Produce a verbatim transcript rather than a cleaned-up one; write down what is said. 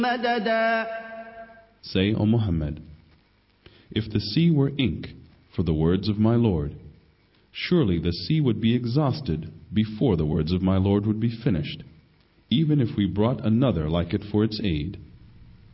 مددا. Say, O Muhammad, if the sea were ink for the words of my Lord, surely the sea would be exhausted before the words of my Lord would be finished, even if we brought another like it for its aid.